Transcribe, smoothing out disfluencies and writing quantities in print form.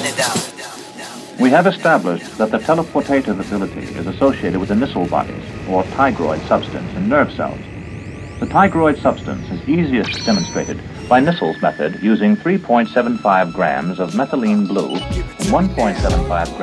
We have established that the teleportative ability is associated with the Nissl bodies, or tigroid substance, in nerve cells. The tigroid substance is easiest demonstrated by Nissl's method using 3.75 grams of methylene blue and 1.75 grams